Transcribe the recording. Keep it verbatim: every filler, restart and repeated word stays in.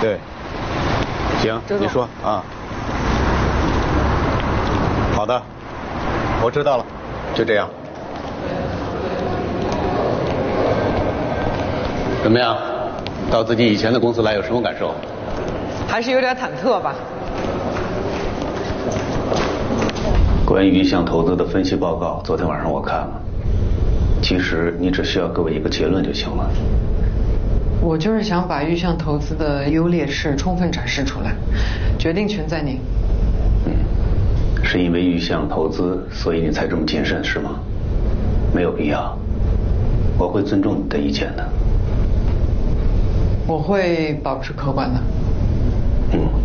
对。行，你说啊。好的，我知道了，就这样。怎么样？到自己以前的公司来有什么感受？ 还是有点忐忑吧。 关于玉象投资的分析报告，昨天晚上我看了。其实你只需要给我一个结论就行了。 我就是想把玉象投资的优劣势充分展示出来，决定权在您。 嗯，是因为玉象投资，所以你才这么谨慎是吗？没有必要，我会尊重你的意见的。 我会保持客观的。 嗯。